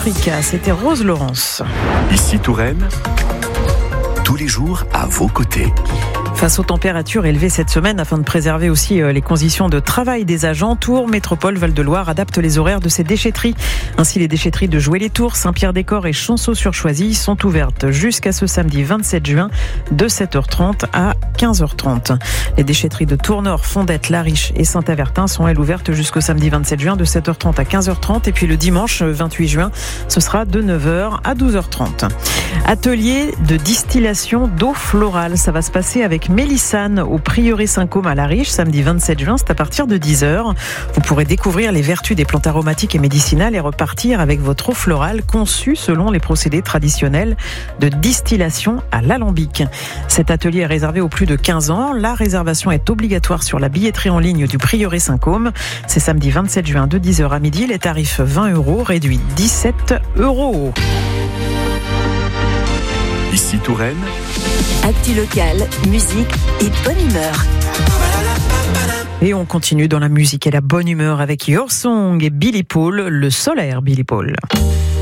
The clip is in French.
Africa. C'était Rose Laurence. Ici Touraine, tous les jours à vos côtés. Face aux températures élevées cette semaine, afin de préserver aussi les conditions de travail des agents, Tours Métropole Val-de-Loire adapte les horaires de ses déchetteries. Ainsi, les déchetteries de Joué-les-Tours, Saint-Pierre-des-Corps et Chanceau-sur-Choisy sont ouvertes jusqu'à ce samedi 27 juin de 7h30 à 15h30. Les déchetteries de Tours-Nord, Fondette, La Riche et Saint-Avertin sont elles ouvertes jusqu'au samedi 27 juin de 7h30 à 15h30 et puis le dimanche 28 juin, ce sera de 9h à 12h30. Atelier de distillation d'eau florale, ça va se passer avec Mélissane au Prieuré Saint-Côme à La Riche, samedi 27 juin, c'est à partir de 10h. Vous pourrez découvrir les vertus des plantes aromatiques et médicinales et repartir avec votre eau florale conçue selon les procédés traditionnels de distillation à l'alambic. Cet atelier est réservé aux plus de 15 ans. La réservation est obligatoire sur la billetterie en ligne du Prieuré Saint-Côme. C'est samedi 27 juin de 10h à midi. Les tarifs 20 €, réduits 17 €. Ici Touraine, Actu locale, musique et bonne humeur. Et on continue dans la musique et la bonne humeur avec Your Song et Billy Paul, le solaire Billy Paul.